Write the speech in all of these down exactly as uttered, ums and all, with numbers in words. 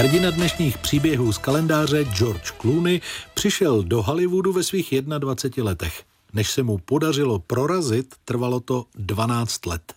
Hrdina dnešních příběhů z kalendáře George Clooney přišel do Hollywoodu ve svých dvaceti jedné letech. Než se mu podařilo prorazit, trvalo to dvanáct let.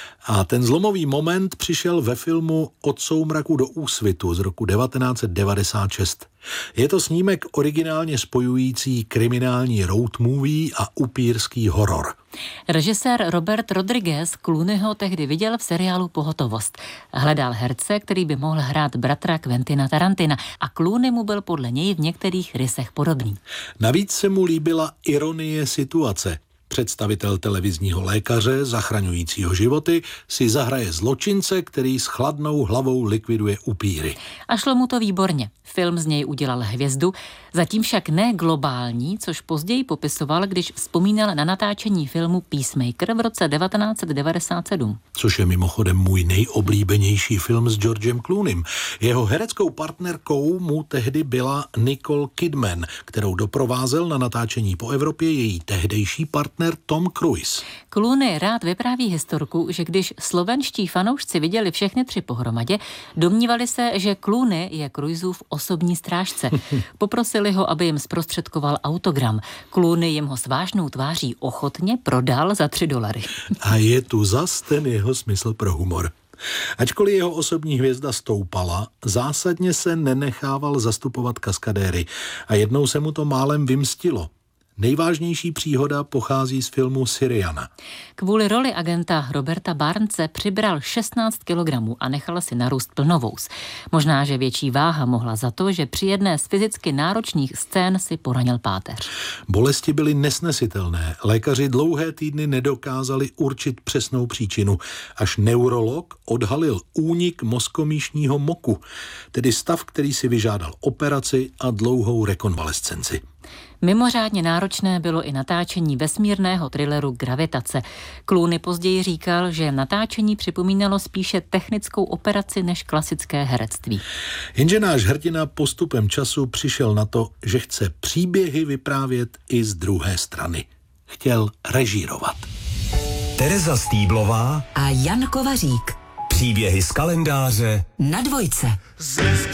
A ten zlomový moment přišel ve filmu Od soumraku do úsvitu z roku devatenáct set devadesát šest. Je to snímek originálně spojující kriminální road movie a upírský horor. Režisér Robert Rodriguez Clooneyho tehdy viděl v seriálu Pohotovost. Hledal herce, který by mohl hrát bratra Quentina Tarantina, a Clooney mu byl podle něj v některých rysech podobný. Navíc se mu líbila ironie situace. Představitel televizního lékaře, zachraňujícího životy, si zahraje zločince, který s chladnou hlavou likviduje upíry. A šlo mu to výborně. Film z něj udělal hvězdu, zatím však ne globální, což později popisoval, když vzpomínal na natáčení filmu Peacemaker v roce devatenáct set devadesát sedm. Což je mimochodem můj nejoblíbenější film s Georgem Clooneym. Jeho hereckou partnerkou mu tehdy byla Nicole Kidman, kterou doprovázel na natáčení po Evropě její tehdejší partner Tom Cruise. Clooney rád vypráví historku, že když slovenští fanoušci viděli všechny tři pohromadě, domnívali se, že Clooney je Cruiseův osobní strážce. Poprosili ho, aby jim zprostředkoval autogram. Clooney jim ho s vážnou tváří ochotně prodal za tři dolary. A je tu zas ten jeho smysl pro humor. Ačkoliv jeho osobní hvězda stoupala, zásadně se nenechával zastupovat kaskadéry a jednou se mu to málem vymstilo. Nejvážnější příhoda pochází z filmu Syriana. Kvůli roli agenta Roberta Barnese přibral šestnáct kilogramů a nechal si narůst plnovous. Možná, že větší váha mohla za to, že při jedné z fyzicky náročných scén si poranil páteř. Bolesti byly nesnesitelné. Lékaři dlouhé týdny nedokázali určit přesnou příčinu. Až neurolog odhalil únik mozkomíšního moku, tedy stav, který si vyžádal operaci a dlouhou rekonvalescenci. Mimořádně náročné bylo i natáčení vesmírného thrilleru Gravitace. Clooney později říkal, že natáčení připomínalo spíše technickou operaci než klasické herectví. Jenže náš hrdina postupem času přišel na to, že chce příběhy vyprávět i z druhé strany. Chtěl režírovat. Tereza Stýblová a Jan Kovařík. Příběhy z kalendáře Na dvojce.